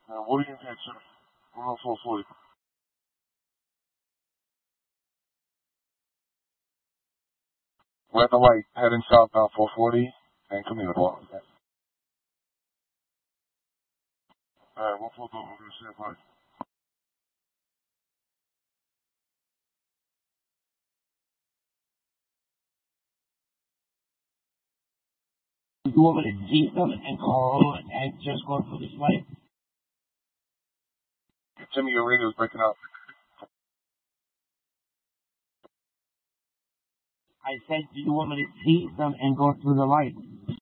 What do you think, sir? I'm not so asleep. We're at the light, heading southbound 440 and commute along. Alright, we'll pull up. We're gonna see if I. You want me to deep them and call and just go through this light? Timmy, your radio's breaking up. I said, do you want me to deep them and go through the light?